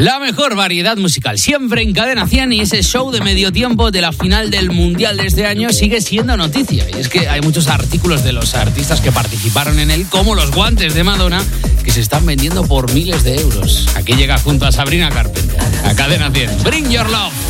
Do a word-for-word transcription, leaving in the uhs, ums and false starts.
La mejor variedad musical siempre en Cadena cien, y ese show de medio tiempo de la final del Mundial de este año sigue siendo noticia. Y es que hay muchos artículos de los artistas que participaron en él, como los guantes de Madonna, que se están vendiendo por miles de euros. Aquí llega junto a Sabrina Carpenter, a Cadena cien. Bring Your Love.